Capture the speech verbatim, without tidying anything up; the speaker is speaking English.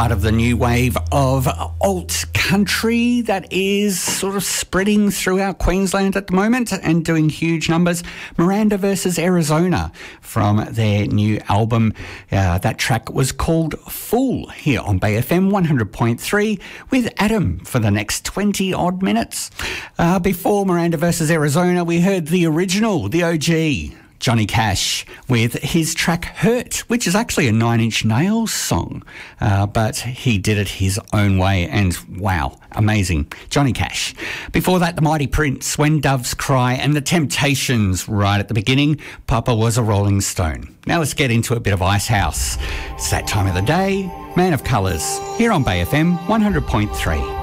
part of the new wave of alt country that is sort of spreading throughout Queensland at the moment and doing huge numbers. Miranda versus Arizona from their new album. Uh, that track was called Fool here on Bay F M one hundred point three with Adam for the next twenty odd minutes. Uh, before Miranda versus Arizona, we heard the original, the O G, Johnny Cash, with his track Hurt, which is actually a Nine Inch Nails song, uh, but he did it his own way, and wow, amazing. Johnny Cash. Before that, the Mighty Prince, When Doves Cry, and the Temptations right at the beginning. Papa Was a Rolling Stone. Now let's get into a bit of Icehouse. It's that time of the day. Man of Colours, here on Bay F M one hundred point three.